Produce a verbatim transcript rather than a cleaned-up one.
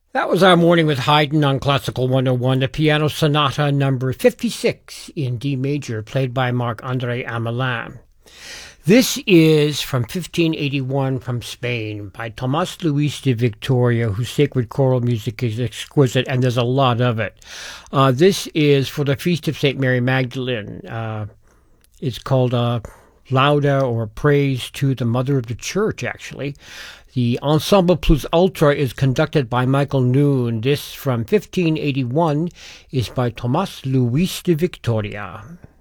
That was our morning with Haydn on Classical one oh one, the piano sonata number fifty-six in D major, played by Marc-André Hamelin. This is from fifteen eighty-one from Spain by Tomás Luis de Victoria, whose sacred choral music is exquisite, and there's a lot of it. Uh, this is for the Feast of Saint Mary Magdalene. Uh, it's called uh, Lauda, or Praise to the Mother of the Church, actually. The Ensemble Plus Ultra is conducted by Michael Noon. This from fifteen eighty-one is by Tomás Luis de Victoria.